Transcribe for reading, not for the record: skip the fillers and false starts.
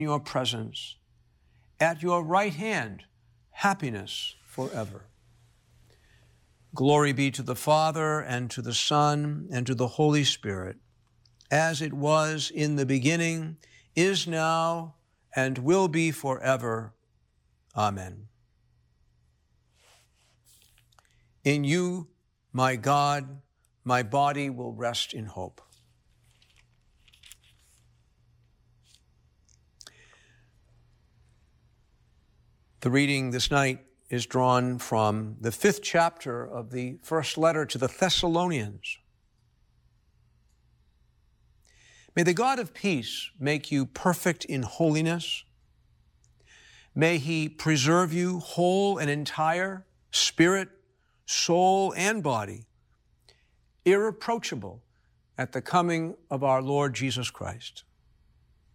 your presence. At your right hand, happiness forever. Glory be to the Father, and to the Son, and to the Holy Spirit, as it was in the beginning, is now, and will be forever. Amen. In you, my God, my body will rest in hope. The reading this night is drawn from the 5th chapter of the first letter to the Thessalonians. May the God of peace make you perfect in holiness. May he preserve you whole and entire, spirit, soul, and body, irreproachable at the coming of our Lord Jesus Christ.